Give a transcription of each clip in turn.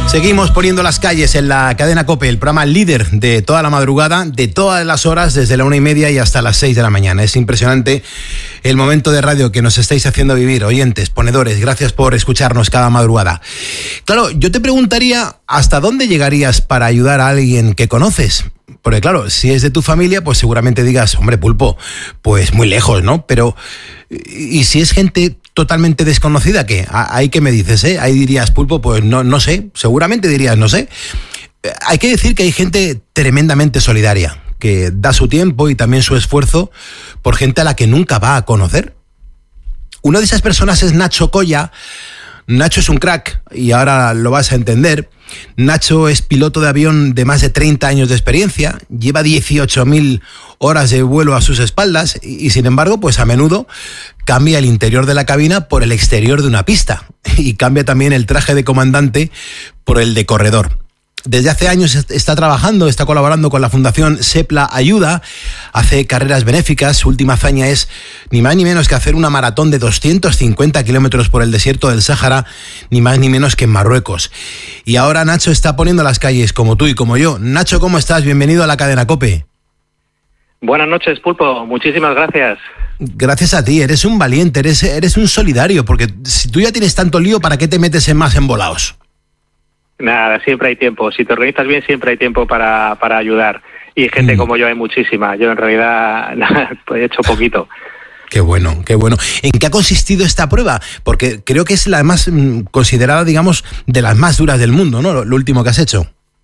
Seguimos poniendo las calles en la cadena COPE, el programa líder de toda la madrugada, de todas las horas, desde la 1:30 y hasta las 6 de la mañana. Es impresionante el momento de radio que nos estáis haciendo vivir, oyentes, ponedores. Gracias por escucharnos cada madrugada. Claro, yo te preguntaría, ¿hasta dónde llegarías para ayudar a alguien que conoces? Porque claro, si es de tu familia, pues seguramente digas, hombre, Pulpo, pues muy lejos, ¿no? Pero, ¿y si es gente totalmente desconocida, qué? Ahí que me dices, ¿eh? Ahí dirías, Pulpo, pues no sé, seguramente dirías, no sé. Hay que decir que hay gente tremendamente solidaria, que da su tiempo y también su esfuerzo por gente a la que nunca va a conocer. Una de esas personas es Nacho Colla. Nacho es un crack y ahora lo vas a entender. Nacho es piloto de avión de más de 30 años de experiencia, lleva 18.000 horas de vuelo a sus espaldas y sin embargo, pues a menudo cambia el interior de la cabina por el exterior de una pista y cambia también el traje de comandante por el de corredor. Desde hace años está trabajando, está colaborando con la Fundación Sepla Ayuda, hace carreras benéficas. Su última hazaña es ni más ni menos que hacer una maratón de 250 kilómetros por el desierto del Sáhara, ni más ni menos que en Marruecos. Y ahora Nacho está poniendo las calles como tú y como yo. Nacho, ¿cómo estás? Bienvenido a la cadena COPE. Buenas noches, Pulpo. Muchísimas gracias. Gracias a ti, eres un valiente, eres un solidario, porque si tú ya tienes tanto lío, ¿para qué te metes en más embolados? Nada, siempre hay tiempo. Si te organizas bien, siempre hay tiempo para ayudar. Y gente como yo hay muchísima. Yo en realidad he hecho poquito. Qué bueno, qué bueno. ¿En qué ha consistido esta prueba? Porque creo que es la más considerada, digamos, de las más duras del mundo, ¿no? Lo último que has hecho.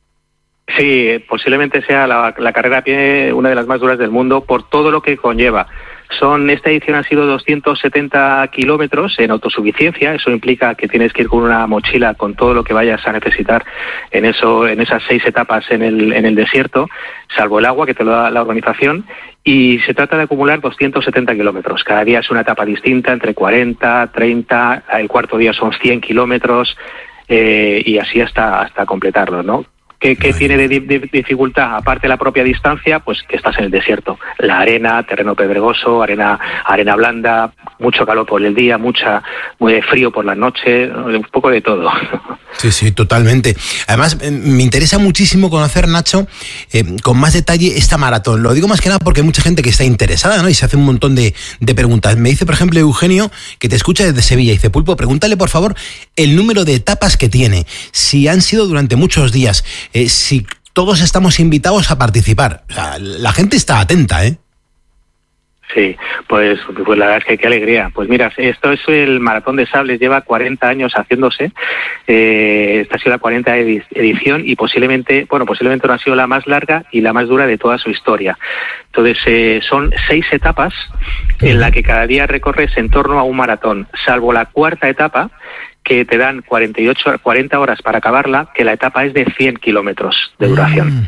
Sí, posiblemente sea la carrera a pie una de las más duras del mundo por todo lo que conlleva. Esta edición ha sido 270 kilómetros en autosuficiencia. Eso implica que tienes que ir con una mochila con todo lo que vayas a necesitar en esas 6 etapas en el desierto, salvo el agua que te lo da la organización. Y se trata de acumular 270 kilómetros. Cada día es una etapa distinta, entre 40, 30, el cuarto día son 100 kilómetros y así hasta completarlo, ¿no? ¿Qué tiene de dificultad? Aparte de la propia distancia, pues que estás en el desierto. La arena, terreno pedregoso, arena blanda, mucho calor por el día, muy frío por la noche, un poco de todo. Sí, totalmente. Además, me interesa muchísimo conocer, Nacho, con más detalle esta maratón. Lo digo más que nada porque hay mucha gente que está interesada, ¿no? Y se hace un montón de preguntas. Me dice, por ejemplo, Eugenio, que te escucha desde Sevilla. Dice, Pulpo, pregúntale, por favor, el número de etapas que tiene. Si han sido durante muchos días. Si todos estamos invitados a participar. O sea, la gente está atenta, ¿eh? Sí, pues la verdad es que qué alegría. Pues mira, esto es el Maratón de Sables, lleva 40 años haciéndose. Esta ha sido la 40ª edición y posiblemente no ha sido la más larga y la más dura de toda su historia. Entonces, son 6 etapas en la que cada día recorres en torno a un maratón, salvo la cuarta etapa, que te dan 40 horas para acabarla, que la etapa es de 100 kilómetros de duración.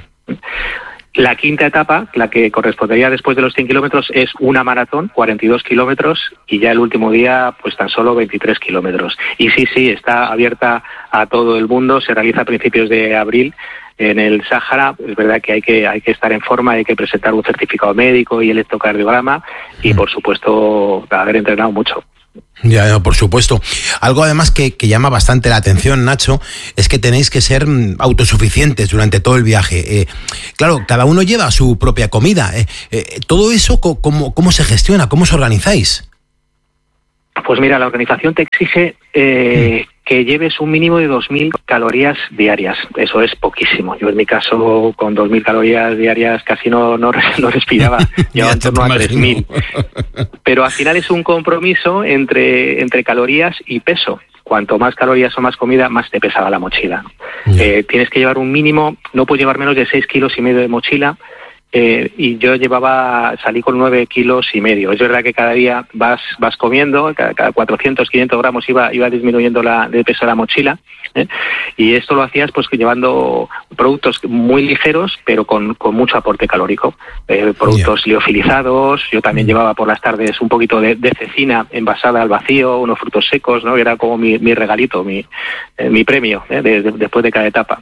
La quinta etapa, la que correspondería después de los 100 kilómetros, es una maratón, 42 kilómetros, y ya el último día, pues tan solo 23 kilómetros. Y sí, está abierta a todo el mundo, se realiza a principios de abril en el Sáhara. Es verdad que hay que estar en forma, hay que presentar un certificado médico y electrocardiograma, y por supuesto, haber entrenado mucho. Ya, por supuesto. Algo además que llama bastante la atención, Nacho, es que tenéis que ser autosuficientes durante todo el viaje. Claro, cada uno lleva su propia comida. Todo eso, ¿cómo se gestiona? ¿Cómo os organizáis? Pues mira, la organización te exige que lleves un mínimo de 2.000 calorías diarias. Eso es poquísimo. Yo en mi caso, con 2.000 calorías diarias casi no respiraba. Llevaba en torno a 3.000. Pero al final es un compromiso entre calorías y peso. Cuanto más calorías o más comida, más te pesaba la mochila. Tienes que llevar un mínimo, no puedes llevar menos de 6,5 kilos de mochila. Y yo salí con 9,5 kilos. Es verdad que cada día vas comiendo, cada 400, 500 gramos iba disminuyendo el peso de la mochila, y esto lo hacías pues llevando productos muy ligeros, pero con mucho aporte calórico. Productos liofilizados, yo también llevaba por las tardes un poquito de cecina envasada al vacío, unos frutos secos, ¿no? Era como mi regalito, mi premio, después de cada etapa.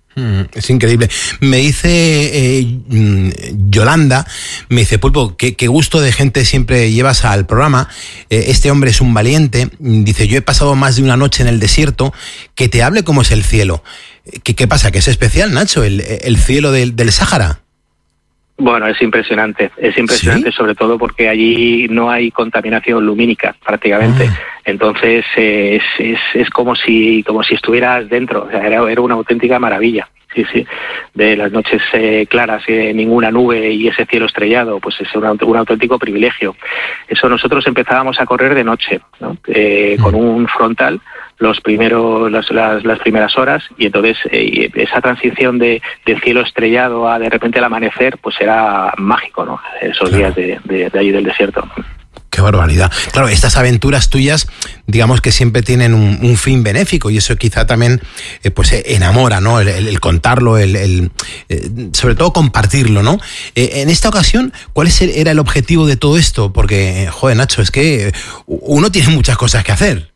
Es increíble. Me dice Yolanda, me dice, Pulpo, qué gusto de gente siempre llevas al programa. Este hombre es un valiente. Dice, yo he pasado más de una noche en el desierto. Que te hable cómo es el cielo. ¿Qué pasa? ¿Que es especial, Nacho, el cielo del Sáhara? Bueno, es impresionante, ¿sí? Sobre todo porque allí no hay contaminación lumínica prácticamente. Entonces es como si estuvieras dentro, o sea, era una auténtica maravilla. Sí, de las noches claras, ninguna nube y ese cielo estrellado, pues es un auténtico privilegio. Eso nosotros empezábamos a correr de noche, ¿no? Con un frontal las primeras horas, y entonces esa transición del cielo estrellado a de repente el amanecer, pues era mágico, ¿no? Esos días de allí del desierto. ¡Qué barbaridad! Claro, estas aventuras tuyas, digamos que siempre tienen un fin benéfico, y eso quizá también pues enamora, ¿no? El contarlo, sobre todo compartirlo, ¿no? En esta ocasión, ¿cuál era el objetivo de todo esto? Porque, joder, Nacho, es que uno tiene muchas cosas que hacer.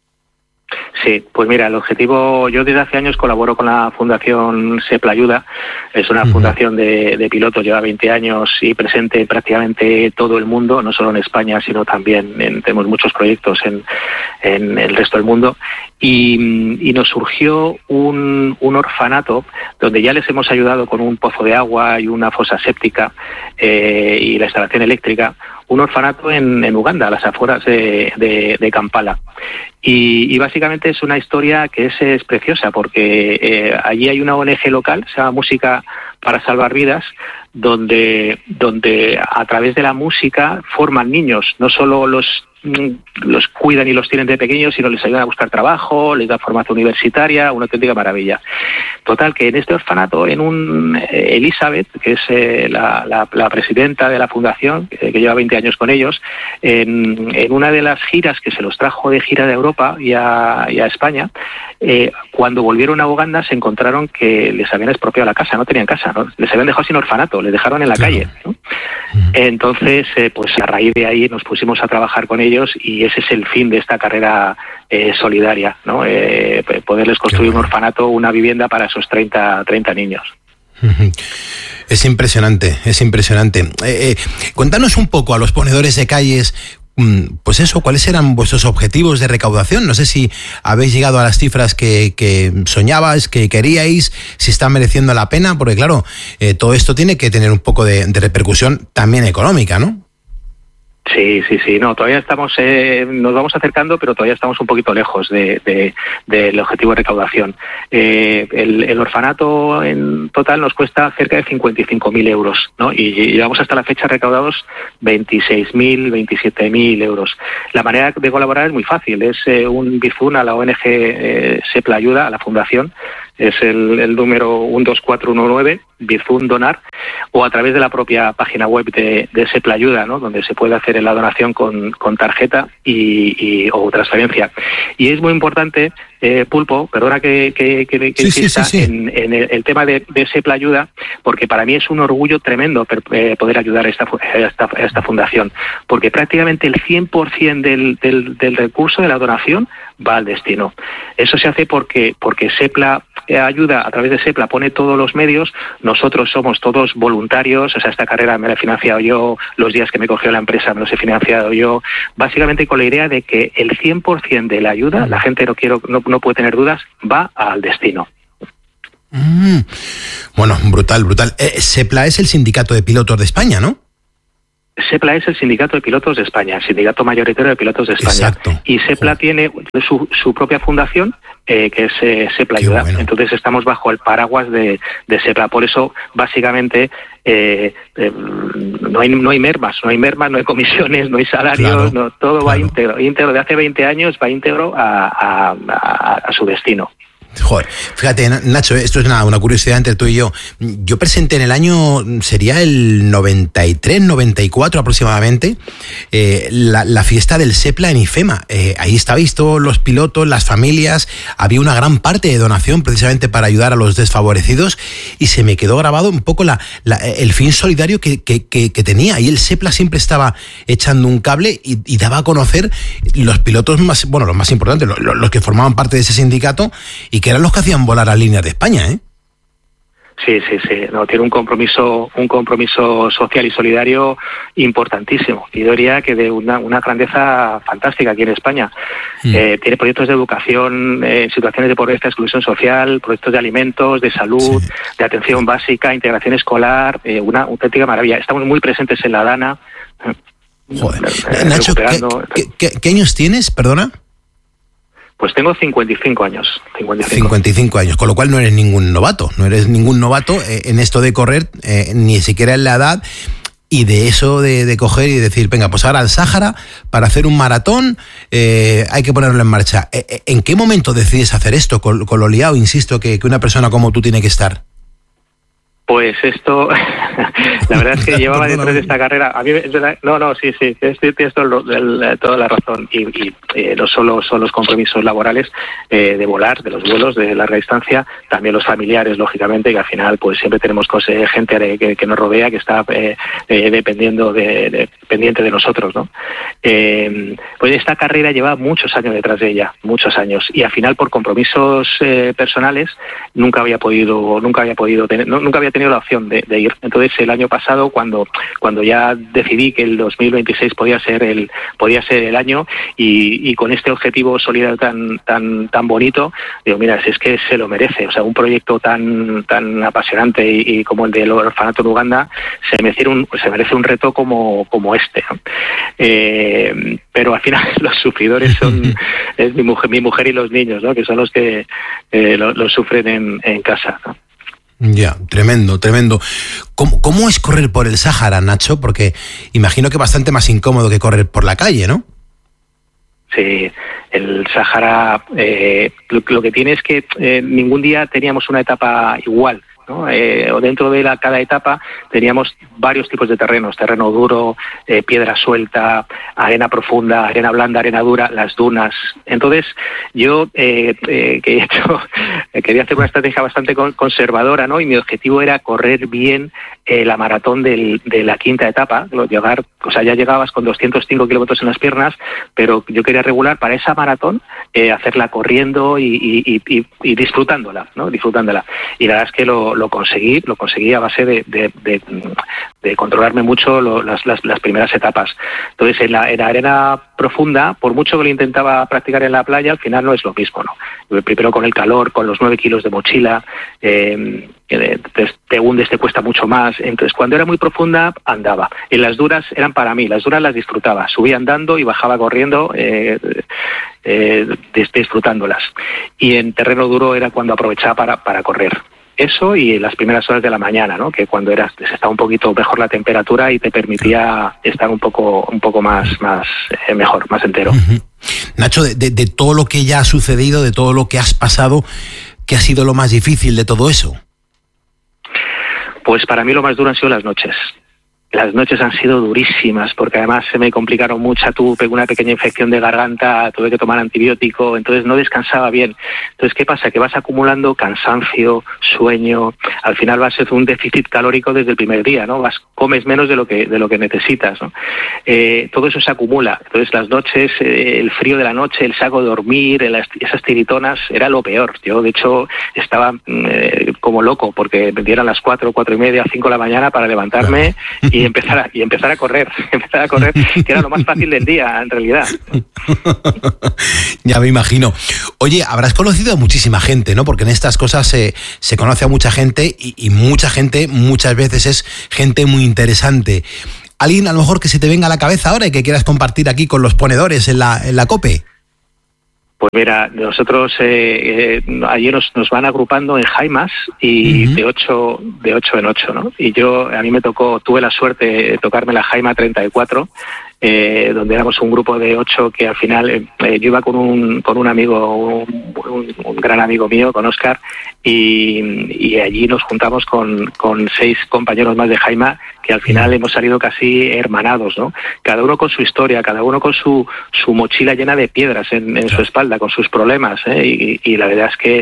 Sí, pues mira, el objetivo, yo desde hace años colaboro con la Fundación Sepla Ayuda, es una fundación de pilotos, lleva 20 años y presente en prácticamente todo el mundo, no solo en España, sino también tenemos muchos proyectos en el resto del mundo, y nos surgió un orfanato donde ya les hemos ayudado con un pozo de agua y una fosa séptica y la instalación eléctrica, un orfanato en Uganda, a las afueras de Kampala. Y básicamente es una historia que es preciosa, porque allí hay una ONG local, se llama Música para Salvar Vidas, donde a través de la música forman niños, no solo los cuidan y los tienen de pequeños, sino les ayudan a buscar trabajo, les dan formación universitaria, una auténtica maravilla. Total, que en este orfanato, Elizabeth, que es la presidenta de la fundación, que lleva 20 años con ellos, en una de las giras que se los trajo de gira de Europa y a España, cuando volvieron a Uganda se encontraron que les habían expropiado la casa, no tenían casa, ¿no? Les habían dejado sin orfanato, les dejaron en la calle, ¿no? Entonces, pues a raíz de ahí nos pusimos a trabajar con ellos, y ese es el fin de esta carrera solidaria, ¿no? Poderles construir un orfanato, una vivienda para esos 30 niños. Es impresionante, es impresionante. Cuéntanos un poco a los ponedores de calles, pues eso, ¿cuáles eran vuestros objetivos de recaudación? No sé si habéis llegado a las cifras que soñabais, que queríais, si está mereciendo la pena, porque claro, todo esto tiene que tener un poco de repercusión también económica, ¿no? Sí, no, todavía estamos, nos vamos acercando, pero todavía estamos un poquito lejos del objetivo de recaudación. El orfanato en total nos cuesta cerca de 55.000 euros, ¿no? Y llevamos hasta la fecha recaudados 26.000, 27.000 euros. La manera de colaborar es muy fácil, es un Bizum a la ONG Sepla Ayuda, a la fundación, es el número 12419, Bizum Donar, o a través de la propia página web de Sepla Ayuda, ¿no? Donde se puede hacer la donación con tarjeta o transferencia. Y es muy importante, Pulpo, perdona que insista en el tema de Sepla Ayuda, porque para mí es un orgullo tremendo poder ayudar a esta fundación, porque prácticamente el 100% del recurso de la donación va al destino. Eso se hace porque Sepla Ayuda, a través de Sepla, pone todos los medios. Nosotros somos todos voluntarios, o sea, esta carrera me la he financiado yo, los días que me cogió la empresa me los he financiado yo, básicamente con la idea de que el 100% de la ayuda, la gente no puede tener dudas, va al destino. Bueno, brutal. Sepla es el sindicato de pilotos de España, ¿no? Sepla es el sindicato de pilotos de España, el sindicato mayoritario de pilotos de España. Exacto. Y Sepla tiene su propia fundación, que es Sepla Ayuda. Bueno. Entonces estamos bajo el paraguas de Sepla. Por eso, básicamente, no hay mermas, no hay comisiones, no hay salarios, claro, todo va íntegro. De hace 20 años va íntegro a su destino. Joder, fíjate, Nacho, esto es una curiosidad entre tú y yo. Yo presenté en el año, sería el 93, 94 aproximadamente, la fiesta del Sepla en IFEMA. Ahí estabais todos los pilotos, las familias, había una gran parte de donación precisamente para ayudar a los desfavorecidos, y se me quedó grabado un poco el fin solidario que tenía. Y el Sepla siempre estaba echando un cable y daba a conocer los pilotos los más importantes, los que formaban parte de ese sindicato y que eran los que hacían volar a líneas de España, ¿eh? Sí, no, tiene un compromiso social y solidario importantísimo. Y diría que de una grandeza fantástica aquí en España. Tiene proyectos de educación, situaciones de pobreza, exclusión social, proyectos de alimentos, de salud, de atención básica, integración escolar, una auténtica maravilla. Estamos muy presentes en la Dana. Joder. Nacho, ¿qué años tienes, perdona? Pues tengo 55 años. 55 años, con lo cual no eres ningún novato. No eres ningún novato en esto de correr, ni siquiera en la edad. Y de eso de coger y decir, venga, pues ahora al Sáhara, para hacer un maratón, hay que ponerlo en marcha. ¿En qué momento decides hacer esto? Con lo liado, insisto, que una persona como tú tiene que estar. Pues esto, la verdad es que llevaba detrás de esta carrera. A mí, sí, tienes toda la razón. Y no solo son los compromisos laborales de volar, de los vuelos de larga distancia, también los familiares, lógicamente, que al final pues siempre tenemos gente que nos rodea, que está pendiente de nosotros, ¿no? Pues esta carrera lleva muchos años detrás de ella, muchos años. Y al final, por compromisos personales, nunca había tenido la opción de ir. Entonces el año pasado, cuando ya decidí que el 2026 podía ser el año, y con este objetivo solidario tan bonito, digo, mira, si es que se lo merece. O sea, un proyecto tan apasionante y como el del orfanato en Uganda se merece un reto como este, ¿no? Pero al final los sufridores es mi mujer y los niños, ¿no? Que son los que lo sufren en casa, ¿no? Ya, tremendo. ¿Cómo es correr por el Sáhara, Nacho? Porque imagino que bastante más incómodo que correr por la calle, ¿no? Sí, el Sáhara, lo que tiene es que ningún día teníamos una etapa igual, ¿no? O dentro de cada etapa teníamos varios tipos de terrenos: terreno duro, piedra suelta, arena profunda, arena blanda, arena dura, las dunas. Entonces yo quería hacer una estrategia bastante conservadora, ¿no? Y mi objetivo era correr bien la maratón de la quinta etapa, ya llegabas con 205 kilómetros en las piernas, pero yo quería regular para esa maratón, hacerla corriendo y disfrutándola, ¿no? Y la verdad es que lo conseguí a base de controlarme mucho las primeras etapas. Entonces, en la arena profunda, por mucho que lo intentaba practicar en la playa, al final no es lo mismo, ¿no? Primero con el calor, con los 9 kilos de mochila, te hundes, te cuesta mucho más. Entonces, cuando era muy profunda, andaba. En las duras eran para mí, las duras las disfrutaba. Subía andando y bajaba corriendo, disfrutándolas. Y en terreno duro era cuando aprovechaba para correr. Eso y las primeras horas de la mañana, ¿no? Que cuando estaba un poquito mejor la temperatura y te permitía estar un poco más mejor, más entero. Nacho, de todo lo que ya ha sucedido, de todo lo que has pasado, ¿qué ha sido lo más difícil de todo eso? Pues para mí lo más duro han sido las noches. Las noches han sido durísimas porque además se me complicaron mucho. Tuve una pequeña infección de garganta, tuve que tomar antibiótico, entonces no descansaba bien. Entonces, ¿qué pasa? Que vas acumulando cansancio, sueño, al final vas a hacer un déficit calórico desde el primer día, ¿no? Comes menos de lo que necesitas, ¿no? Todo eso se acumula. Entonces las noches, el frío de la noche, el saco de dormir, esas tiritonas, era lo peor. Yo, de hecho, estaba como loco porque me dieran las 4:30, 5 de la mañana para levantarme y empezar a correr, que era lo más fácil del día, en realidad. Ya me imagino. Oye, habrás conocido a muchísima gente, ¿no? Porque en estas cosas se conoce a mucha gente y mucha gente muchas veces es gente muy interesante. ¿Alguien a lo mejor que se te venga a la cabeza ahora y que quieras compartir aquí con los ponedores en la COPE? Pues mira, nosotros allí nos van agrupando en jaimas y de 8 en 8, ¿no? Y a mí tuve la suerte de tocarme la jaima 34, donde éramos un grupo de 8 que al final yo iba con un amigo, un gran amigo mío, con Óscar, y allí nos juntamos con 6 compañeros más de jaima que al final hemos salido casi hermanados, ¿no? Cada uno con su historia, cada uno con su mochila llena de piedras en su espalda, con sus problemas, y la verdad es que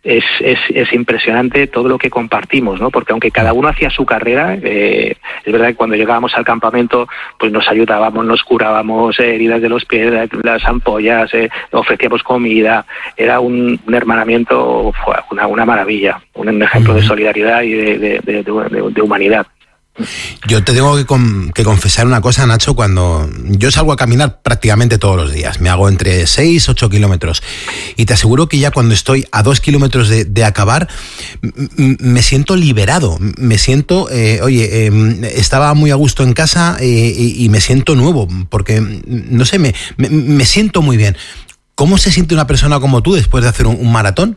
es impresionante todo lo que compartimos, ¿no? Porque aunque cada uno hacía su carrera, es verdad que cuando llegábamos al campamento, pues nos ayudábamos, nos curábamos heridas de los pies, las ampollas, ofrecíamos comida, era un hermanamiento, una maravilla, un ejemplo de solidaridad y de humanidad. Yo te tengo que confesar una cosa, Nacho, cuando yo salgo a caminar prácticamente todos los días, me hago entre 6 y 8 kilómetros y te aseguro que ya cuando estoy a 2 kilómetros de acabar me siento liberado, me siento, estaba muy a gusto en casa y me siento nuevo, porque no sé, me siento muy bien. ¿Cómo se siente una persona como tú después de hacer un maratón?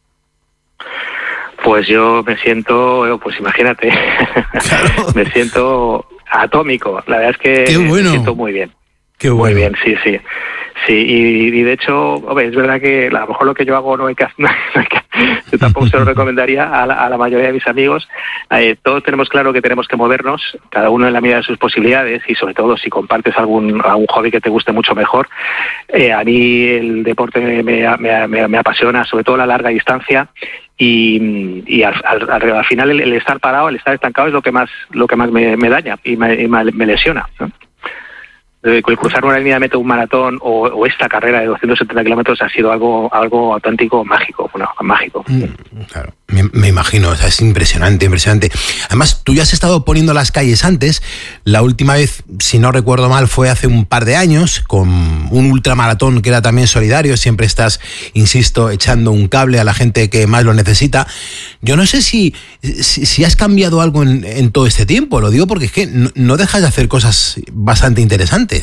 Pues yo me siento, pues imagínate, claro. Me siento atómico. La verdad es que me siento muy bien. Qué bueno. Muy bien, sí. Sí, y de hecho, es verdad que a lo mejor lo que yo hago no hay que yo tampoco se lo recomendaría a la mayoría de mis amigos. Todos tenemos claro que tenemos que movernos, cada uno en la medida de sus posibilidades, y sobre todo si compartes algún hobby que te guste mucho mejor. A mí el deporte me apasiona, sobre todo la larga distancia. Y al final el estar parado, el estar estancado es lo que más me daña y me lesiona, ¿no? El cruzar una línea de meta, un maratón o esta carrera de 270 kilómetros ha sido algo auténtico mágico. Claro, me imagino, o sea, es impresionante. Además, tú ya has estado poniendo las calles antes. La última vez, si no recuerdo mal, fue hace un par de años, con un ultramaratón que era también solidario. Siempre estás, insisto, echando un cable a la gente que más lo necesita. Yo no sé si has cambiado algo en todo este tiempo. Lo digo porque es que no dejas de hacer cosas bastante interesantes.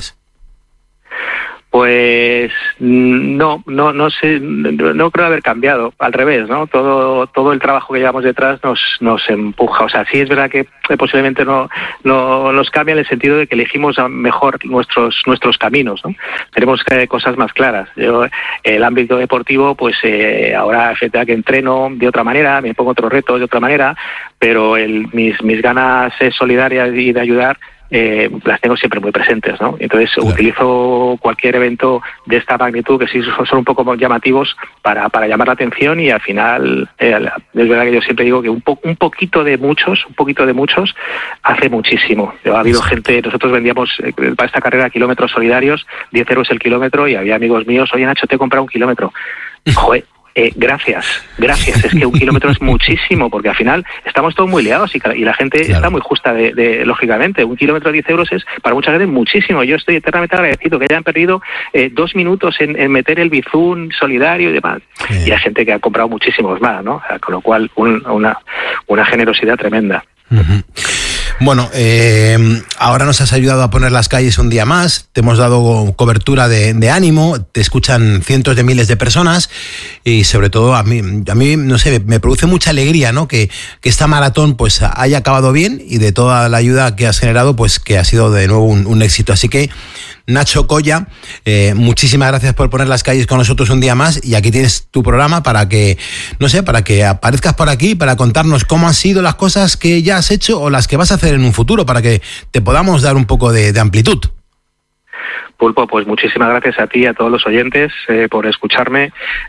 Pues no sé, no creo haber cambiado, al revés, ¿no? Todo el trabajo que llevamos detrás nos empuja. O sea, sí es verdad que posiblemente no nos cambia en el sentido de que elegimos mejor nuestros caminos, ¿no? Tenemos cosas más claras. Yo, el ámbito deportivo, pues ahora frente a que entreno de otra manera, me pongo otros retos de otra manera, pero mis ganas solidarias y de ayudar las tengo siempre muy presentes, ¿no? Entonces utilizo cualquier evento de esta magnitud, que sí son un poco llamativos, para llamar la atención, y al final es verdad que yo siempre digo que un poquito de muchos hace muchísimo. Ha habido gente, nosotros vendíamos para esta carrera kilómetros solidarios, 10 euros el kilómetro, y había amigos míos, oye Nacho, te he comprado un kilómetro. Joder. Gracias. Es que 1 kilómetro es muchísimo, porque al final estamos todos muy liados y la gente está muy justa lógicamente. 1 kilómetro de 10 euros es para mucha gente muchísimo. Yo estoy eternamente agradecido que hayan perdido 2 minutos en meter el bizún solidario y demás. Sí. Y hay gente que ha comprado muchísimos más, ¿no? O sea, con lo cual una generosidad tremenda. Uh-huh. Bueno, ahora nos has ayudado a poner las calles un día más, te hemos dado cobertura de ánimo, te escuchan cientos de miles de personas, y sobre todo a mí no sé, me produce mucha alegría, ¿no? Que esta maratón pues haya acabado bien, y de toda la ayuda que has generado, pues que ha sido de nuevo un éxito. Así que, Nacho Colla, muchísimas gracias por poner las calles con nosotros un día más, y aquí tienes tu programa para que aparezcas por aquí, para contarnos cómo han sido las cosas que ya has hecho o las que vas a hacer en un futuro, para que te podamos dar un poco de amplitud. Pulpo, pues muchísimas gracias a ti y a todos los oyentes por escucharme.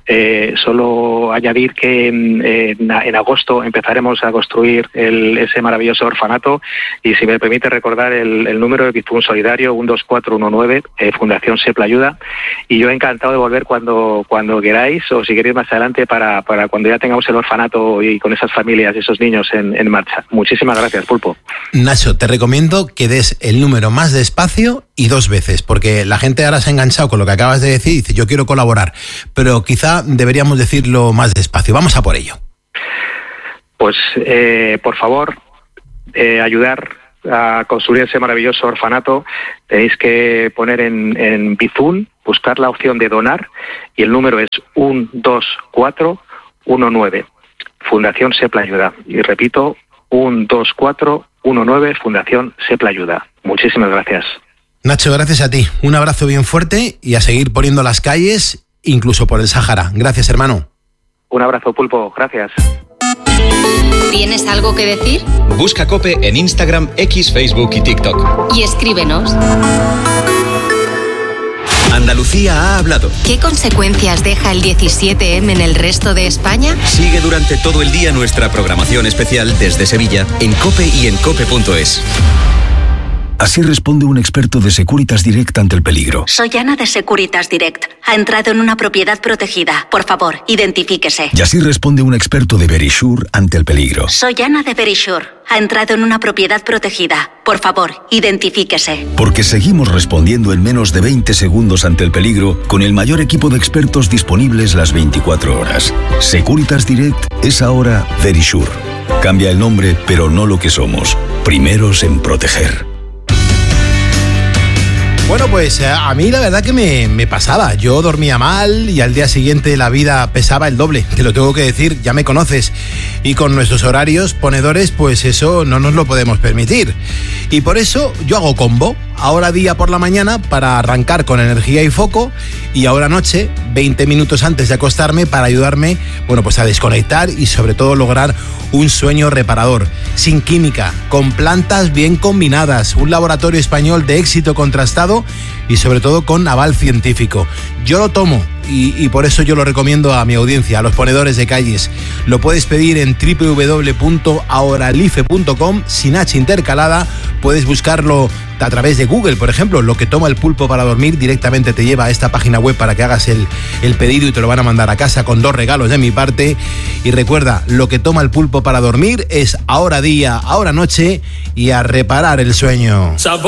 Solo añadir que en agosto empezaremos a construir ese maravilloso orfanato, y si me permite recordar el número de Bizum Solidario, 12419, Fundación Sepla Ayuda, y yo encantado de volver cuando queráis, o si queréis más adelante, para cuando ya tengamos el orfanato y con esas familias y esos niños en marcha. Muchísimas gracias, Pulpo. Nacho, te recomiendo que des el número más despacio y 2 veces, porque la gente ahora se ha enganchado con lo que acabas de decir y dice, yo quiero colaborar, pero quizá deberíamos decirlo más despacio. Vamos a por ello. Pues, por favor, ayudar a construir ese maravilloso orfanato. Tenéis que poner en Bizum, buscar la opción de donar, y el número es 12419, Fundación Sepla Ayuda. Y repito, 12419, Fundación Sepla Ayuda. Muchísimas gracias. Nacho, gracias a ti. Un abrazo bien fuerte y a seguir poniendo las calles, incluso por el Sáhara. Gracias, hermano. Un abrazo, Pulpo. Gracias. ¿Tienes algo que decir? Busca COPE en Instagram, X, Facebook y TikTok. Y escríbenos. Andalucía ha hablado. ¿Qué consecuencias deja el 17M en el resto de España? Sigue durante todo el día nuestra programación especial desde Sevilla en COPE y en COPE.es. Así responde un experto de Securitas Direct ante el peligro. Soy Ana de Securitas Direct. Ha entrado en una propiedad protegida. Por favor, identifíquese. Y así responde un experto de Verisure ante el peligro. Soy Ana de Verisure. Ha entrado en una propiedad protegida. Por favor, identifíquese. Porque seguimos respondiendo en menos de 20 segundos ante el peligro con el mayor equipo de expertos disponibles las 24 horas. Securitas Direct es ahora Verisure. Cambia el nombre, pero no lo que somos. Primeros en proteger. Bueno, pues a mí la verdad que me pasaba. Yo dormía mal y al día siguiente la vida pesaba el doble. Te lo tengo que decir, ya me conoces. Y con nuestros horarios ponedores, pues eso no nos lo podemos permitir. Y por eso yo hago combo. Ahora día por la mañana para arrancar con energía y foco, y ahora noche, 20 minutos antes de acostarme para ayudarme, bueno, pues a desconectar y sobre todo lograr un sueño reparador, sin química, con plantas bien combinadas, un laboratorio español de éxito contrastado y sobre todo con aval científico. Yo lo tomo y por eso yo lo recomiendo a mi audiencia, a los ponedores de calles. Lo puedes pedir en www.ahoralife.com sin H intercalada. Puedes buscarlo a través de Google, por ejemplo. Lo que toma el pulpo para dormir directamente te lleva a esta página web para que hagas el pedido y te lo van a mandar a casa con 2 regalos de mi parte. Y recuerda, lo que toma el pulpo para dormir es ahora día, ahora noche y a reparar el sueño.